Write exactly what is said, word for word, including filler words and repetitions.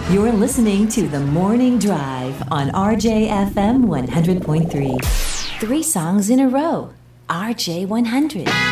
You're listening to The Morning Drive on R J F M one hundred point three. Three songs in a row. R J one hundred.